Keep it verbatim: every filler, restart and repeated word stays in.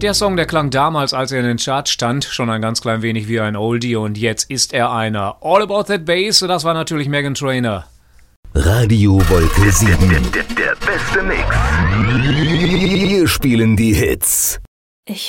Der Song, der klang damals, als er in den Charts stand, schon ein ganz klein wenig wie ein Oldie und jetzt ist er einer. All About That Bass, das war natürlich Meghan Trainor. Radio Wolke sieben. Der, der, der beste Mix. Wir spielen die Hits.